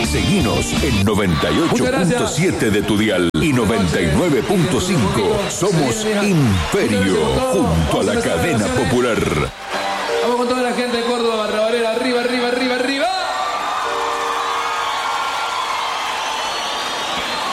Seguinos en 98.7 de tu dial y 99.5. Somos Imperio, junto a la cadena Popular.